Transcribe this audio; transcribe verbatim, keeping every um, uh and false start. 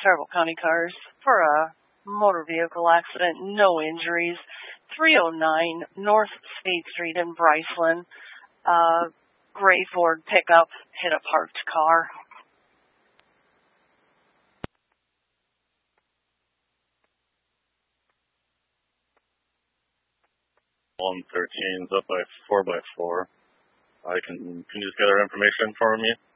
several county cars for a motor vehicle accident, no injuries. three oh nine North State Street in Bryceland. Uh, gray Ford pickup hit a parked car. one thirteen is up by four by four. I can, can you just get our information for me?